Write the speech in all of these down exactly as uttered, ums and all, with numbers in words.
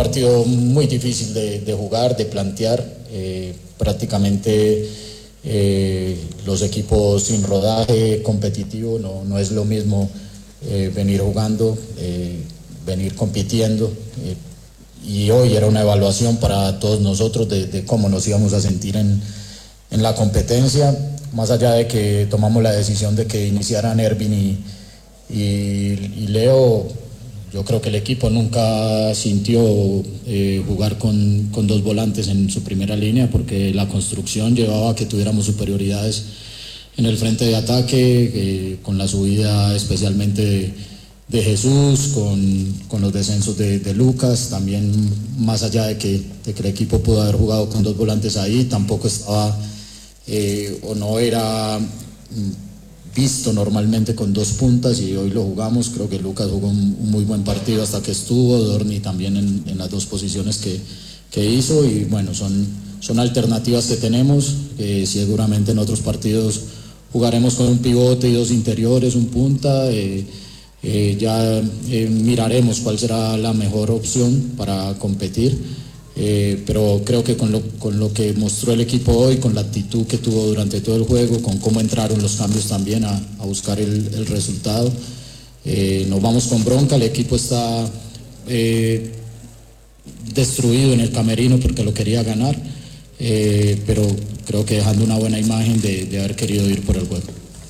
partido muy difícil de, de jugar, de plantear, eh, prácticamente eh, los equipos sin rodaje competitivo, no, no es lo mismo eh, venir jugando, eh, venir compitiendo, eh, y hoy era una evaluación para todos nosotros de, de cómo nos íbamos a sentir en, en la competencia, más allá de que tomamos la decisión de que iniciaran Ervin y, y, y Leo. Yo creo que el equipo nunca sintió eh, jugar con, con dos volantes en su primera línea, porque la construcción llevaba a que tuviéramos superioridades en el frente de ataque, eh, con la subida especialmente de, de Jesús, con, con los descensos de, de Lucas, también más allá de que, de que el equipo pudo haber jugado con dos volantes ahí, tampoco estaba eh, o no era visto normalmente con dos puntas, y hoy lo jugamos. Creo que Lucas jugó un, un muy buen partido hasta que estuvo, Dorni también en, en las dos posiciones que, que hizo, y bueno, son, son alternativas que tenemos, que seguramente en otros partidos jugaremos con un pivote y dos interiores, un punta, eh, eh, ya eh, miraremos cuál será la mejor opción para competir. Eh, pero creo que con lo, con lo que mostró el equipo hoy, con la actitud que tuvo durante todo el juego, con cómo entraron los cambios también a, a buscar el, el resultado, eh, nos vamos con bronca. El equipo está eh, destruido en el camerino porque lo quería ganar, eh, pero creo que dejando una buena imagen de, de haber querido ir por el juego.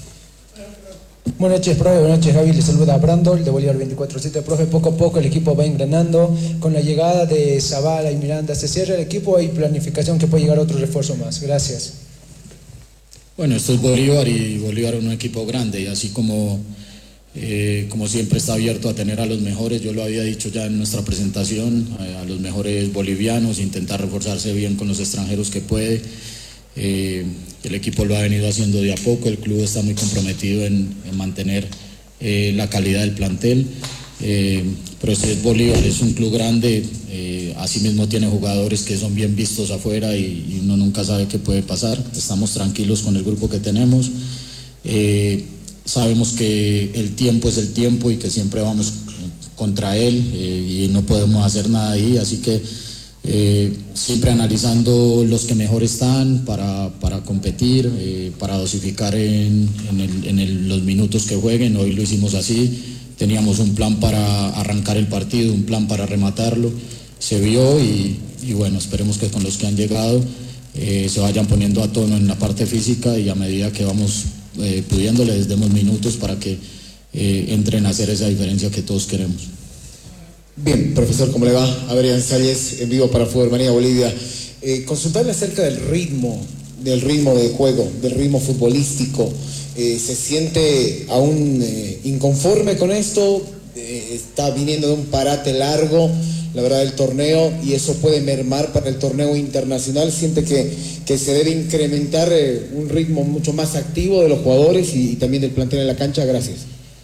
Buenas noches, profe. Buenas noches, Javi. Le saluda a Brandol de Bolívar veinticuatro siete. Profe, poco a poco el equipo va engranando. Con la llegada de Zavala y Miranda, ¿se cierra el equipo? ¿Hay planificación que puede llegar a otro refuerzo más? Gracias. Bueno, esto es Bolívar, y Bolívar es un equipo grande, y así como, eh, como siempre está abierto a tener a los mejores. Yo lo había dicho ya en nuestra presentación, a, a los mejores bolivianos, intentar reforzarse bien con los extranjeros que puede. Eh, el equipo lo ha venido haciendo de a poco, el club está muy comprometido en, en mantener eh, la calidad del plantel, eh, pero este es Bolívar, es un club grande, eh, asimismo tiene jugadores que son bien vistos afuera, y, y uno nunca sabe qué puede pasar. Estamos tranquilos con el grupo que tenemos, eh, sabemos que el tiempo es el tiempo y que siempre vamos contra él, eh, y no podemos hacer nada ahí, así que Eh, siempre analizando los que mejor están para, para competir, eh, para dosificar en, en, el, en el, los minutos que jueguen. Hoy lo hicimos así, teníamos un plan para arrancar el partido, un plan para rematarlo, se vio, y, y bueno, esperemos que con los que han llegado eh, se vayan poniendo a tono en la parte física, y a medida que vamos eh, pudiendo les demos minutos para que eh, entren a hacer esa diferencia que todos queremos. Bien, profesor, ¿cómo le va? Adrián Salles, en vivo para Fútbol Manía Bolivia. Eh, consultarle acerca del ritmo, del ritmo de juego, del ritmo futbolístico. Eh, ¿Se siente aún eh, inconforme con esto? Eh, está viniendo de un parate largo, la verdad, del torneo, y eso puede mermar para el torneo internacional. ¿Siente que, que se debe incrementar eh, un ritmo mucho más activo de los jugadores y, y también del plantel en la cancha? Gracias.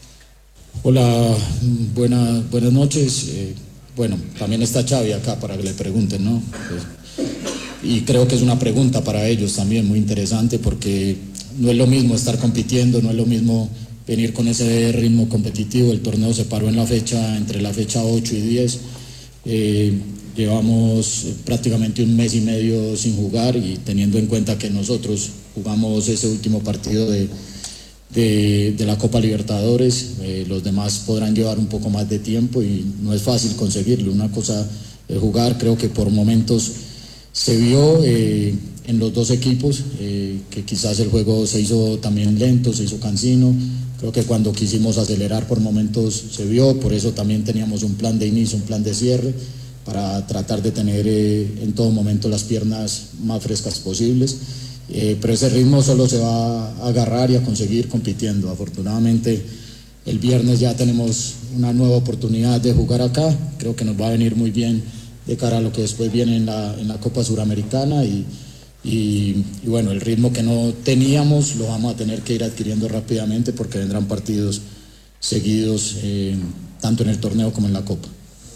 Hola, buena, buenas noches. Eh, bueno, también está Xavi acá para que le pregunten, ¿no? Pues, y creo que es una pregunta para ellos también muy interesante, porque no es lo mismo estar compitiendo, no es lo mismo venir con ese ritmo competitivo. El torneo se paró en la fecha, entre la fecha ocho y diez. Eh, llevamos prácticamente un mes y medio sin jugar, y teniendo en cuenta que nosotros jugamos ese último partido de De, de la Copa Libertadores, eh, los demás podrán llevar un poco más de tiempo, y no es fácil conseguirlo. Una cosa es jugar, creo que por momentos se vio eh, en los dos equipos eh, que quizás el juego se hizo también lento, se hizo cansino. Creo que cuando quisimos acelerar por momentos se vio, por eso también teníamos un plan de inicio, un plan de cierre, para tratar de tener eh, en todo momento las piernas más frescas posibles. Eh, pero ese ritmo solo se va a agarrar y a conseguir compitiendo. Afortunadamente el viernes ya tenemos una nueva oportunidad de jugar acá, creo que nos va a venir muy bien de cara a lo que después viene en la, en la Copa Suramericana, y, y, y bueno, el ritmo que no teníamos lo vamos a tener que ir adquiriendo rápidamente, porque vendrán partidos seguidos eh, tanto en el torneo como en la Copa.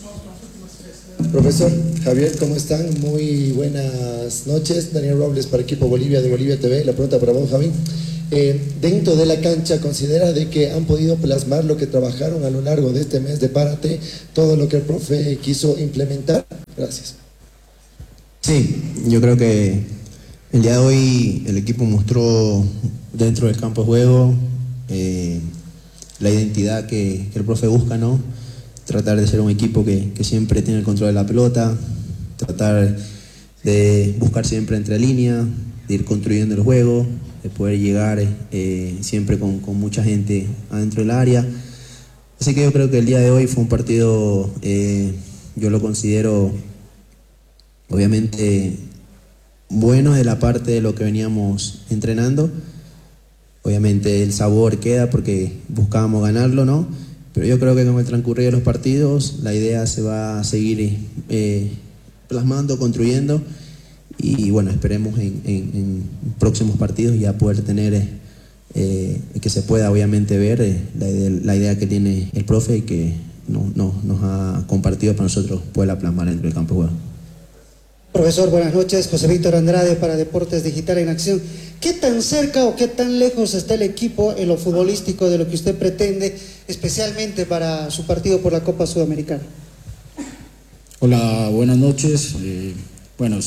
Profesor Javier, ¿cómo están? Muy buenas noches. Daniel Robles para Equipo Bolivia de Bolivia T V. La pregunta para vos, Javi. Eh, dentro de la cancha, ¿considera de que han podido plasmar lo que trabajaron a lo largo de este mes de Párate, todo lo que el profe quiso implementar? Gracias. Sí, yo creo que el día de hoy el equipo mostró dentro del campo de juego eh, la identidad que, que el profe busca, ¿no? Tratar de ser un equipo que, que siempre tiene el control de la pelota, tratar de buscar siempre entre líneas, de ir construyendo el juego, de poder llegar eh, siempre con, con mucha gente adentro del área. Así que yo creo que el día de hoy fue un partido, eh, yo lo considero obviamente bueno de la parte de lo que veníamos entrenando. Obviamente el sabor queda porque buscábamos ganarlo, ¿no? Pero yo creo que con el transcurrir de los partidos la idea se va a seguir eh, plasmando, construyendo. Y bueno, esperemos en, en, en próximos partidos ya poder tener, eh, que se pueda obviamente ver eh, la, idea, la idea que tiene el profe y que no, no, nos ha compartido para nosotros poderla plasmar dentro del campo de juego. Profesor, buenas noches. José Víctor Andrade para Deportes Digital en Acción. ¿Qué tan cerca o qué tan lejos está el equipo en lo futbolístico de lo que usted pretende, especialmente para su partido por la Copa Sudamericana? Hola, buenas noches. Eh, bueno,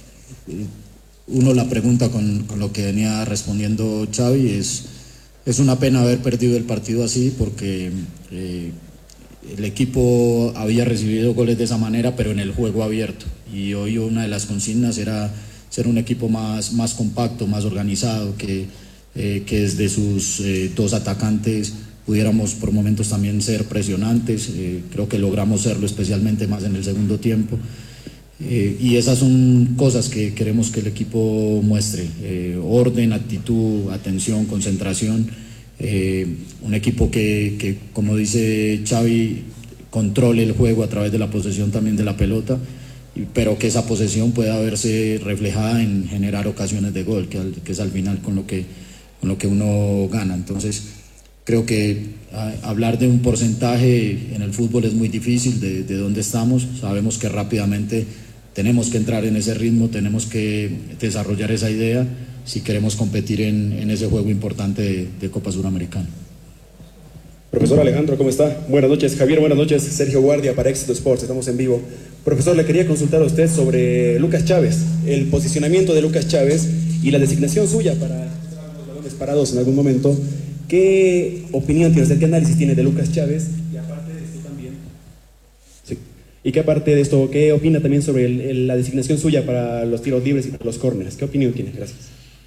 uno la pregunta con, con lo que venía respondiendo Xavi es, es una pena haber perdido el partido así porque eh, el equipo había recibido goles de esa manera pero en el juego abierto y hoy una de las consignas era ser un equipo más, más compacto, más organizado, que, eh, que desde sus eh, dos atacantes pudiéramos por momentos también ser presionantes. Eh, creo que logramos serlo especialmente más en el segundo tiempo. Eh, y esas son cosas que queremos que el equipo muestre, eh, orden, actitud, atención, concentración, eh, un equipo que, que, como dice Xavi, controle el juego a través de la posesión también de la pelota, y, pero que esa posesión pueda verse reflejada en generar ocasiones de gol, que, que es al final con lo que, con lo que uno gana. Entonces creo que a, hablar de un porcentaje en el fútbol es muy difícil, de, de dónde estamos. Sabemos que rápidamente tenemos que entrar en ese ritmo, tenemos que desarrollar esa idea si queremos competir en, en ese juego importante de, de Copa Suramericana. Profesor Alejandro, ¿cómo está? Buenas noches, Javier, buenas noches, Sergio Guardia para Éxito Sports, estamos en vivo. Profesor, le quería consultar a usted sobre Lucas Chávez, el posicionamiento de Lucas Chávez y la designación suya para los balones parados en algún momento. ¿Qué opinión tiene usted, qué análisis tiene de Lucas Chávez? Y aparte de esto también, sí. Y que aparte de esto, ¿qué opina también sobre el, el, la designación suya para los tiros libres y para los córneres? ¿Qué opinión tiene? Gracias.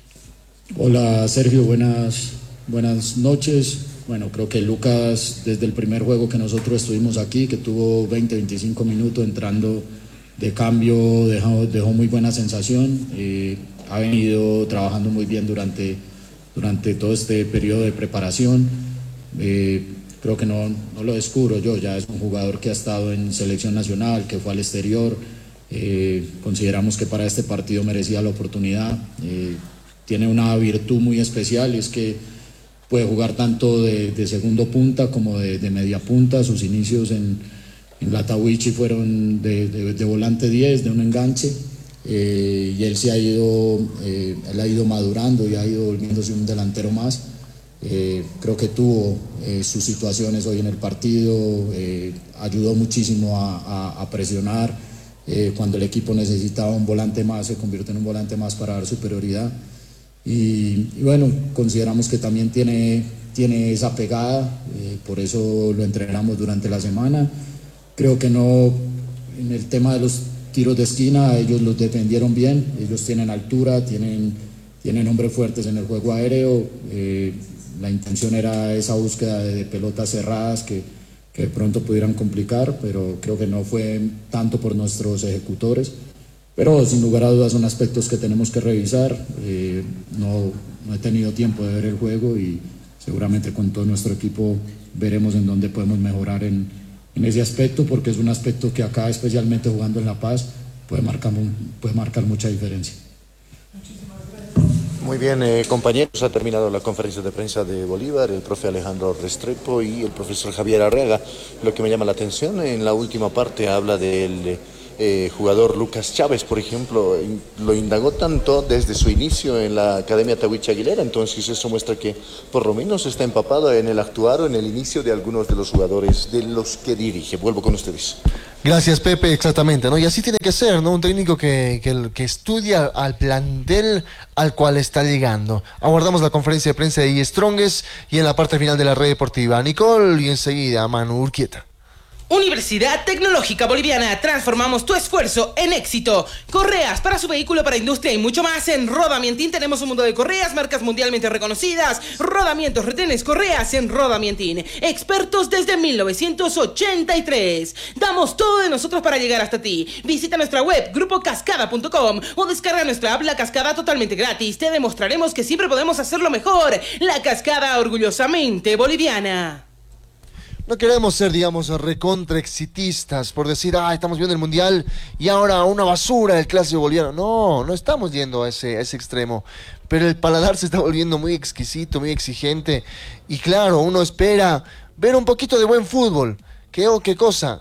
Hola Sergio, buenas, buenas noches. Bueno, creo que Lucas desde el primer juego que nosotros estuvimos aquí, que tuvo veinte, veinticinco minutos entrando de cambio, dejó, dejó muy buena sensación, eh, ha venido trabajando muy bien durante, durante todo este periodo de preparación. Eh, creo que no, no lo descubro yo, ya es un jugador que ha estado en selección nacional, que fue al exterior, eh, consideramos que para este partido merecía la oportunidad. Eh, tiene una virtud muy especial y es que puede jugar tanto de, de segundo punta como de, de media punta. Sus inicios en, en la Tawichi fueron de, de, de volante diez, de un enganche, eh, y él se ha ido, eh, él ha ido madurando y ha ido volviéndose un delantero más. Eh, creo que tuvo eh, sus situaciones hoy en el partido, eh, ayudó muchísimo a, a, a presionar. Eh, cuando el equipo necesitaba un volante más, se convierte en un volante más para dar superioridad. Y, y bueno, consideramos que también tiene, tiene esa pegada, eh, por eso lo entrenamos durante la semana. Creo que no, en el tema de los tiros de esquina, ellos los defendieron bien, ellos tienen altura, tienen, tienen hombres fuertes en el juego aéreo. Eh, la intención era esa búsqueda de, de pelotas cerradas que, que de pronto pudieran complicar, pero creo que no fue tanto por nuestros ejecutores. Pero sin lugar a dudas son aspectos que tenemos que revisar. Eh, no, no he tenido tiempo de ver el juego y seguramente con todo nuestro equipo veremos en dónde podemos mejorar en, en ese aspecto, porque es un aspecto que acá, especialmente jugando en La Paz, puede marcar, puede marcar mucha diferencia. Muy bien, eh, compañeros, ha terminado la conferencia de prensa de Bolívar, el profe Alejandro Restrepo y el profesor Javier Arreaga. Lo que me llama la atención, en la última parte habla del eh, jugador Lucas Chávez, por ejemplo, in, lo indagó tanto desde su inicio en la Academia Tahuichi Aguilera, entonces eso muestra que por lo menos está empapado en el actuar o en el inicio de algunos de los jugadores de los que dirige. Vuelvo con ustedes. Gracias, Pepe, exactamente, ¿no? Y así tiene que ser, ¿no? Un técnico que, que, que estudia al plantel al cual está llegando. Aguardamos la conferencia de prensa de iStrongest y en la parte final de la red deportiva Nicole y enseguida Manu Urquieta. Universidad Tecnológica Boliviana, transformamos tu esfuerzo en éxito. Correas para su vehículo, para industria y mucho más. En Rodamientín tenemos un mundo de correas, marcas mundialmente reconocidas. Rodamientos, retenes, correas en Rodamientín. Expertos desde mil novecientos ochenta y tres. Damos todo de nosotros para llegar hasta ti. Visita nuestra web, grupo cascada punto com, o descarga nuestra app La Cascada totalmente gratis. Te demostraremos que siempre podemos hacerlo mejor. La Cascada, orgullosamente boliviana. No queremos ser, digamos, recontraexitistas por decir, ah, estamos viendo el Mundial y ahora una basura el clásico boliviano. No, no estamos yendo a ese, a ese extremo. Pero el paladar se está volviendo muy exquisito, muy exigente. Y claro, uno espera ver un poquito de buen fútbol. ¿Qué, oh, qué cosa?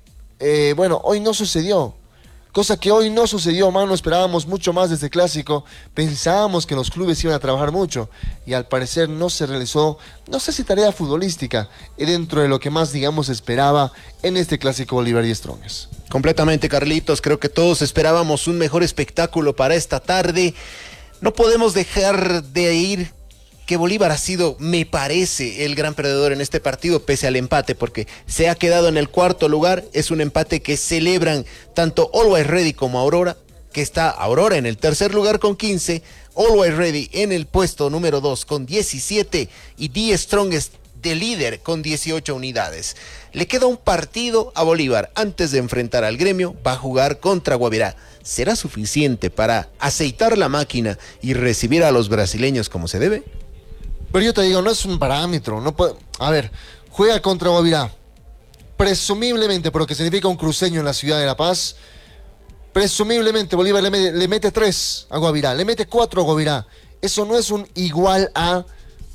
Eh, bueno, hoy no sucedió. Cosa que hoy no sucedió, mano. Esperábamos mucho más de este clásico. Pensábamos que los clubes iban a trabajar mucho. Y al parecer no se realizó, no sé si tarea futbolística, dentro de lo que más, digamos, esperaba en este clásico Bolívar y Strongest. Completamente, Carlitos. Creo que todos esperábamos un mejor espectáculo para esta tarde. No podemos dejar de ir que Bolívar ha sido, me parece, el gran perdedor en este partido, pese al empate, porque se ha quedado en el cuarto lugar. Es un empate que celebran tanto Always Ready como Aurora, que está Aurora en el tercer lugar con quince, Always Ready en el puesto número dos con diecisiete y The Strongest de líder con dieciocho unidades. Le queda un partido a Bolívar antes de enfrentar al Gremio. Va a jugar contra Guavirá. ¿Será suficiente para aceitar la máquina y recibir a los brasileños como se debe? Pero yo te digo, no es un parámetro. No puede... A ver, juega contra Guavirá. Presumiblemente, por lo que significa un cruceño en la ciudad de La Paz, presumiblemente Bolívar le mete, le mete tres a Guavirá, le mete cuatro a Guavirá. Eso no es un igual a...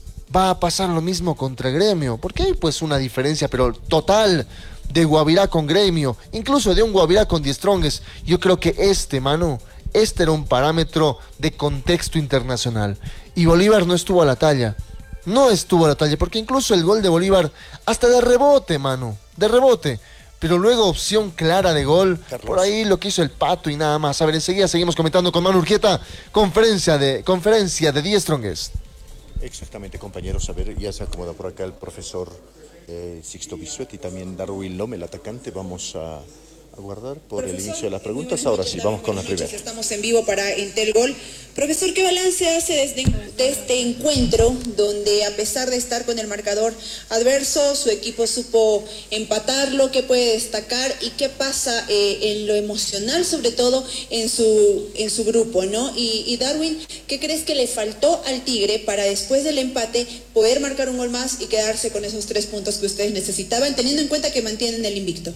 Va a pasar lo mismo contra Gremio. Porque hay pues una diferencia, pero total, de Guavirá con Gremio. Incluso de un Guavirá con The Strongest. Yo creo que este, mano... Este era un parámetro de contexto internacional. Y Bolívar no estuvo a la talla. No estuvo a la talla, porque incluso el gol de Bolívar, hasta de rebote, mano. De rebote. Pero luego opción clara de gol. Carlos. Por ahí lo que hizo el Pato y nada más. A ver, enseguida seguimos comentando con Manu Urquieta. Conferencia de, conferencia de The Strongest. Exactamente, compañeros. A ver, ya se acomoda por acá el profesor eh, Sixto Bisuet y también Darwin Lome, el atacante. Vamos a... aguardar por Profesor, el inicio de las preguntas. Ahora sí, vamos con la primera. Estamos en vivo para Intel Gol. Profesor, ¿qué balance hace desde, de este encuentro donde a pesar de estar con el marcador adverso, su equipo supo empatarlo? ¿Qué puede destacar y qué pasa eh, en lo emocional, sobre todo en su, en su grupo, ¿no? Y, y Darwin, ¿qué crees que le faltó al Tigre para después del empate poder marcar un gol más y quedarse con esos tres puntos que ustedes necesitaban, teniendo en cuenta que mantienen el invicto?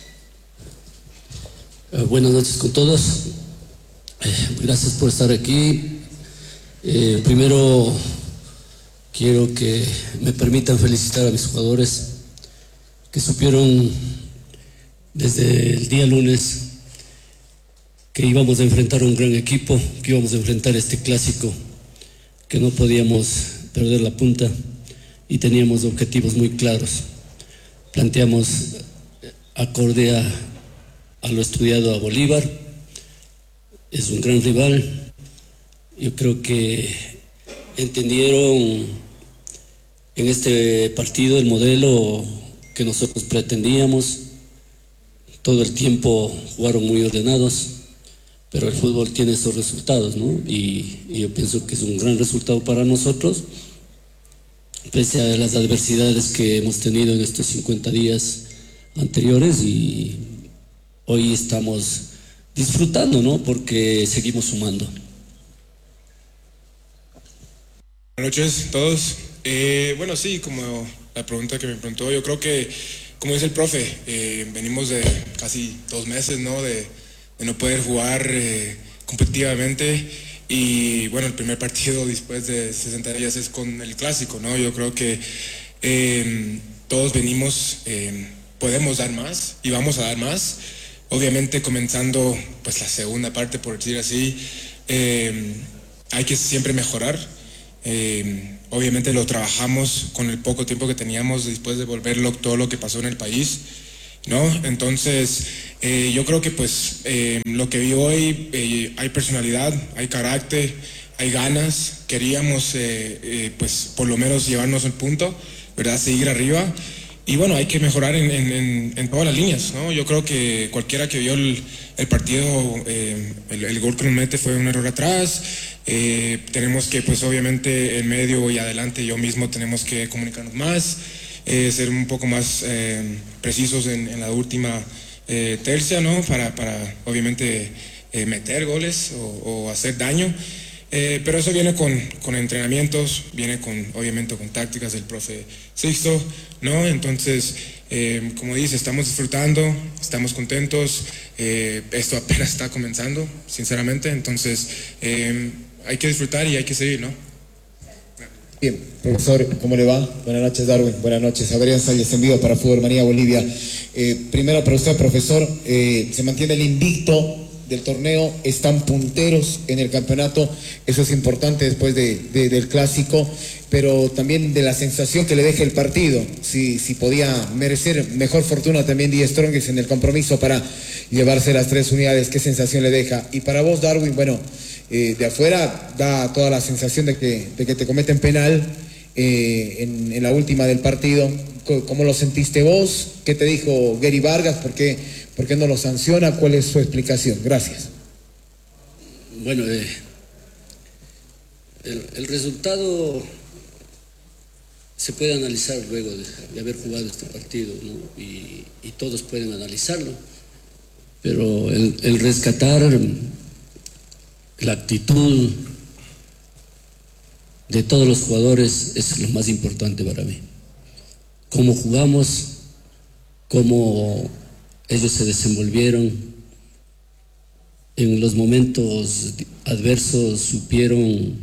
Uh, buenas noches con todos. Eh, gracias por estar aquí. Eh, primero quiero que me permitan felicitar a mis jugadores que supieron desde el día lunes que íbamos a enfrentar un gran equipo, que íbamos a enfrentar este clásico, que no podíamos perder la punta y teníamos objetivos muy claros. Planteamos acorde a a lo estudiado a Bolívar. Es un gran rival. Yo creo que entendieron en este partido el modelo que nosotros pretendíamos. Todo el tiempo jugaron muy ordenados, pero el fútbol tiene esos resultados, ¿no? Y, y yo pienso que es un gran resultado para nosotros, pese a las adversidades que hemos tenido en estos cincuenta días anteriores, y hoy estamos disfrutando, ¿no? Porque seguimos sumando. Buenas noches a todos. Eh, bueno, sí, como la pregunta que me preguntó, yo creo que, como dice el profe, eh, venimos de casi dos meses, ¿no? De, de no poder jugar eh, competitivamente. Y bueno, el primer partido después de sesenta días es con el clásico, ¿no? Yo creo que eh, todos venimos, eh, podemos dar más y vamos a dar más. obviamente comenzando pues la segunda parte, por decir así, eh, hay que siempre mejorar. Eh, obviamente lo trabajamos con el poco tiempo que teníamos después de volver lo, todo lo que pasó en el país, ¿no? Entonces eh, yo creo que pues eh, lo que vi hoy, eh, hay personalidad, hay carácter, hay ganas, queríamos eh, eh, pues por lo menos llevarnos el punto, ¿verdad? Seguir arriba. Y bueno, hay que mejorar en, en, en todas las líneas, ¿no? Yo creo que cualquiera que vio el, el partido, eh, el, el gol que nos mete fue un error atrás. Eh, tenemos que, pues obviamente, en medio y adelante, yo mismo tenemos que comunicarnos más, eh, ser un poco más eh, precisos en, en la última eh, tercia, ¿no? Para, para obviamente, eh, meter goles o, o hacer daño. Eh, pero eso viene con, con entrenamientos, viene con, obviamente, con tácticas del profe Sixto, ¿no? Entonces, eh, como dice, estamos disfrutando, estamos contentos, eh, esto apenas está comenzando, sinceramente, entonces eh, hay que disfrutar y hay que seguir, ¿no? Bien, profesor, ¿cómo le va? Buenas noches, Darwin, buenas noches. Adrián Salles en vivo para Fútbol Manía Bolivia. Eh, primero para usted, profesor, eh, se mantiene el invicto del torneo, están punteros en el campeonato, eso es importante después de, de, del clásico, pero también de la sensación que le deja el partido, si, si podía merecer mejor fortuna también Die Strongest en el compromiso para llevarse las tres unidades, qué sensación le deja. Y para vos, Darwin, bueno, eh, de afuera da toda la sensación de que, de que te cometen penal eh, en, en la última del partido. ¿Cómo lo sentiste vos? ¿Qué te dijo Gary Vargas? ¿Por qué, por qué no lo sanciona? ¿Cuál es su explicación? Gracias. Bueno, eh, el, el resultado se puede analizar luego de, de haber jugado este partido, ¿no? y, y todos pueden analizarlo, pero el, el rescatar la actitud de todos los jugadores es lo más importante para mí. Cómo jugamos, cómo ellos se desenvolvieron, en los momentos adversos supieron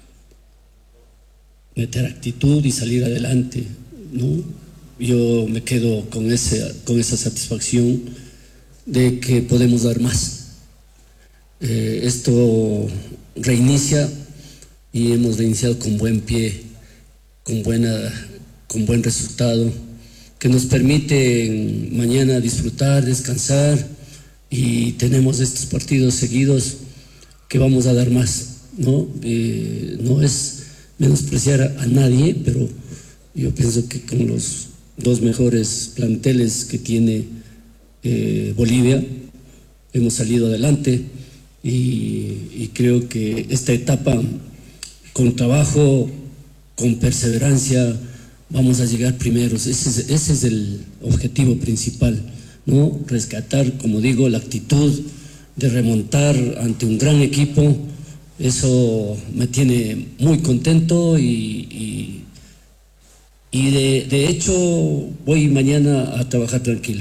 meter actitud y salir adelante, ¿no? Yo me quedo con, ese, con esa satisfacción de que podemos dar más. Eh, esto reinicia y hemos reiniciado con buen pie, con buena... con buen resultado, que nos permite mañana disfrutar, descansar, y tenemos estos partidos seguidos que vamos a dar más, ¿no? Eh, no es menospreciar a, a nadie, pero yo pienso que con los dos mejores planteles que tiene eh, Bolivia hemos salido adelante, y, y creo que esta etapa, con trabajo, con perseverancia, vamos a llegar primeros. Ese es, ese es el objetivo principal, ¿no? Rescatar, como digo, la actitud de remontar ante un gran equipo. Eso me tiene muy contento, y, y, y de, de hecho voy mañana a trabajar tranquilo.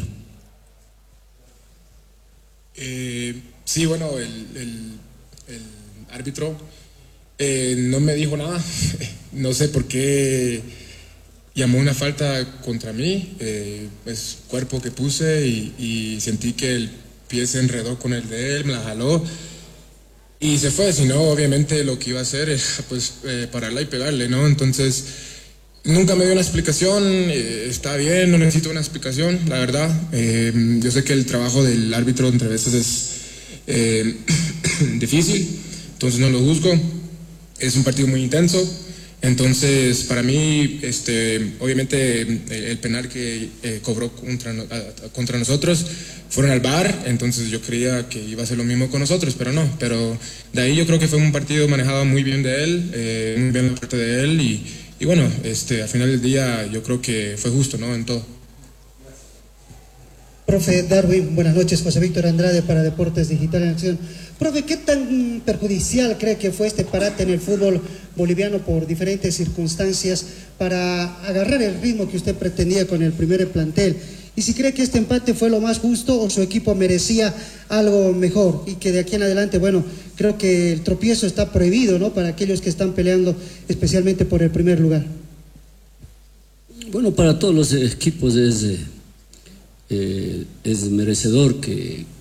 Eh, sí, bueno, el, el, el árbitro eh, no me dijo nada, no sé por qué llamó una falta contra mí, eh, es cuerpo que puse, y, y sentí que el pie se enredó con el de él, me la jaló y se fue. Si no, obviamente lo que iba a hacer es pues eh, pararla y pegarle, ¿no? Entonces nunca me dio una explicación, eh, está bien, no necesito una explicación, la verdad. Eh, yo sé que el trabajo del árbitro entre veces es eh, difícil, entonces no lo juzgo, es un partido muy intenso. Entonces, para mí, este, obviamente, el, el penal que eh, cobró contra, contra nosotros fueron al V A R, entonces yo creía que iba a ser lo mismo con nosotros, pero no. Pero de ahí yo creo que fue un partido manejado muy bien de él, eh, muy bien la parte de él, y, y bueno, este, al final del día yo creo que fue justo, ¿no? En todo. Profe Darwin, buenas noches. José Víctor Andrade para Deportes Digital en Acción. Profe, ¿qué tan perjudicial cree que fue este parate en el fútbol boliviano por diferentes circunstancias para agarrar el ritmo que usted pretendía con el primer plantel? Y si cree que este empate fue lo más justo o su equipo merecía algo mejor, y que de aquí en adelante, bueno, creo que el tropiezo está prohibido, ¿no?, para aquellos que están peleando especialmente por el primer lugar. Bueno, para todos los equipos es, eh, es merecedor que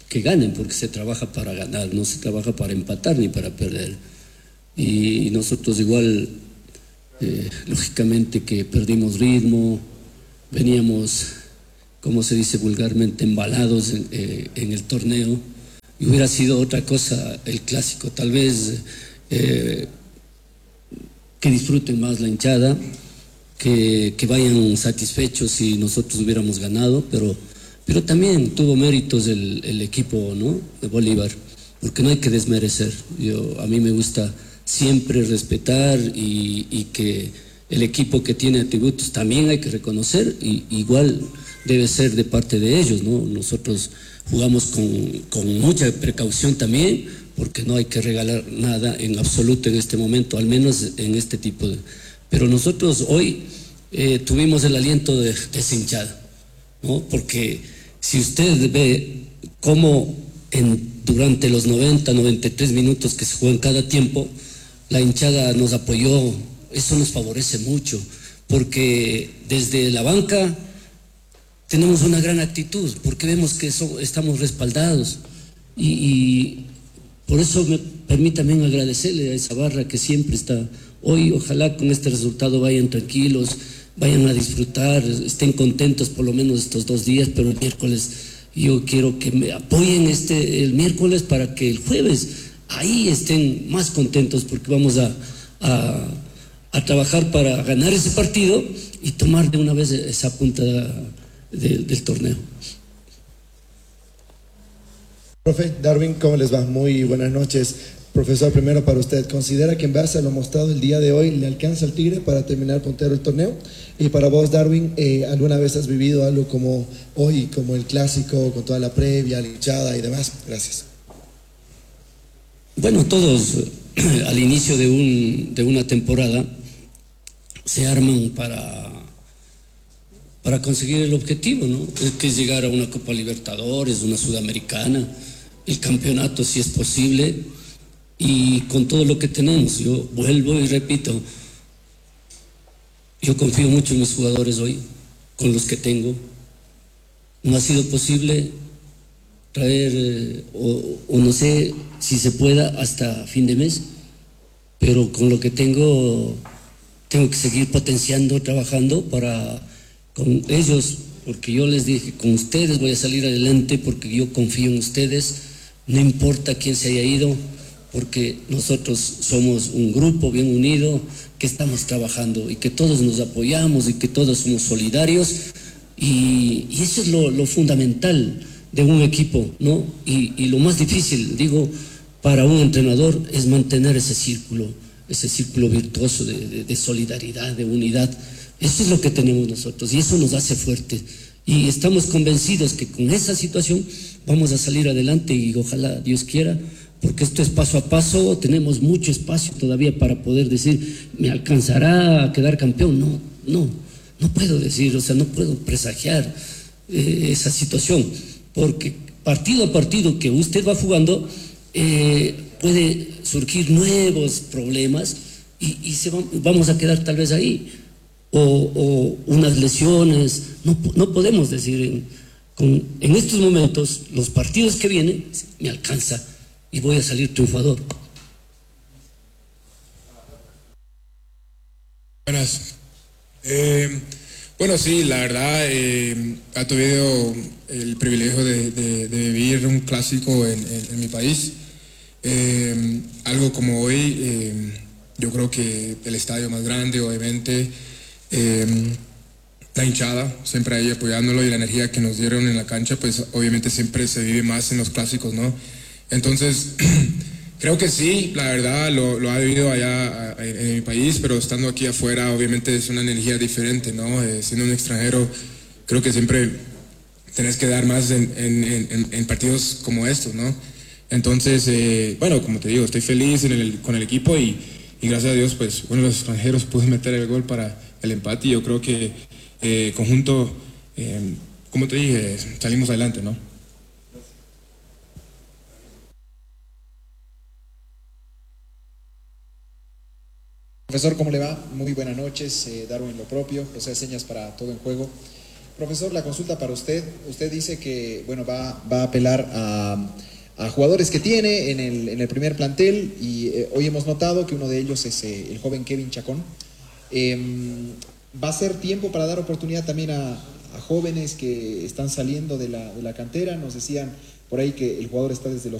que ganen, porque se trabaja para ganar, no se trabaja para empatar ni para perder. Y nosotros igual, eh, lógicamente que perdimos ritmo, veníamos, como se dice vulgarmente, embalados en, eh, en el torneo, y hubiera sido otra cosa el clásico, tal vez eh, que disfruten más la hinchada, que, que vayan satisfechos si nosotros hubiéramos ganado, pero, pero también tuvo méritos el, el equipo, ¿no?, de Bolívar, porque no hay que desmerecer. Yo, a mí me gusta siempre respetar y, y que el equipo que tiene atributos también hay que reconocer, y igual debe ser de parte de ellos, ¿no? Nosotros jugamos con, con mucha precaución también, porque no hay que regalar nada en absoluto en este momento, al menos en este tipo de... Pero nosotros hoy eh, tuvimos el aliento de, de esa hinchada, ¿no? Porque si usted ve cómo en, durante los noventa, noventa y tres minutos que se juega en cada tiempo, la hinchada nos apoyó, eso nos favorece mucho, porque desde la banca tenemos una gran actitud, porque vemos que so, estamos respaldados, y, y por eso me permítanme agradecerle a esa barra que siempre está. Hoy ojalá con este resultado vayan tranquilos, vayan a disfrutar, estén contentos por lo menos estos dos días, pero el miércoles yo quiero que me apoyen este, el miércoles, para que el jueves ahí estén más contentos, porque vamos a, a, a trabajar para ganar ese partido y tomar de una vez esa punta de, del torneo. Profe, Darwin, ¿cómo les va? Muy buenas noches. Profesor, primero para usted, ¿considera que en base a lo mostrado el día de hoy le alcanza al Tigre para terminar puntero el torneo? Y para vos, Darwin, eh, ¿alguna vez has vivido algo como hoy, como el clásico, con toda la previa, la hinchada y demás? Gracias. Bueno, todos al inicio de, un, de una temporada se arman para, para conseguir el objetivo, ¿no? Que es llegar a una Copa Libertadores, una Sudamericana, el campeonato si es posible, y con todo lo que tenemos. Yo vuelvo y repito, yo confío mucho en mis jugadores hoy, con los que tengo. No ha sido posible traer, eh, o, o no sé si se pueda hasta fin de mes, pero con lo que tengo, tengo que seguir potenciando, trabajando para con ellos, porque yo les dije, con ustedes voy a salir adelante, porque yo confío en ustedes, no importa quién se haya ido, porque nosotros somos un grupo bien unido, que estamos trabajando y que todos nos apoyamos y que todos somos solidarios, y, y eso es lo, lo fundamental de un equipo, ¿no? Y, y lo más difícil, digo, para un entrenador es mantener ese círculo, ese círculo virtuoso de, de, de solidaridad, de unidad. Eso es lo que tenemos nosotros y eso nos hace fuertes. Y estamos convencidos que con esa situación vamos a salir adelante, y ojalá Dios quiera, porque esto es paso a paso, tenemos mucho espacio todavía para poder decir, ¿me alcanzará a quedar campeón? No, no, no puedo decir, o sea, no puedo presagiar eh, esa situación, porque partido a partido que usted va jugando, eh, puede surgir nuevos problemas y, y se va, vamos a quedar tal vez ahí, o, o unas lesiones, no, no podemos decir, en, con, en estos momentos, los partidos que vienen, me alcanza y voy a salir triunfador. Buenas. Eh, bueno, sí, la verdad, eh, ha tenido el privilegio de, de, de vivir un clásico en, en, en mi país. Eh, algo como hoy, eh, yo creo que el estadio más grande, obviamente, eh, la hinchada, siempre ahí apoyándolo, y la energía que nos dieron en la cancha, pues obviamente siempre se vive más en los clásicos, ¿no? Entonces, creo que sí, la verdad, lo, lo ha vivido allá en, en mi país, pero estando aquí afuera, obviamente es una energía diferente, ¿no? Eh, siendo un extranjero, creo que siempre tenés que dar más en, en, en, en partidos como estos, ¿no? Entonces, eh, bueno, como te digo, estoy feliz en el, con el equipo, y, y gracias a Dios, pues, uno de los extranjeros pudo meter el gol para el empate, y yo creo que eh, conjunto, eh, como te dije, salimos adelante, ¿no? Profesor, ¿cómo le va? Muy buenas noches. Eh, Darwin lo propio, proceso de señas para todo en juego. Profesor, la consulta para usted. Usted dice que bueno, va, va a apelar a, a jugadores que tiene en el, en el primer plantel y eh, hoy hemos notado que uno de ellos es eh, el joven Kevin Chacón. Eh, ¿Va a ser tiempo para dar oportunidad también a, a jóvenes que están saliendo de la, de la cantera? Nos decían por ahí que el jugador está desde los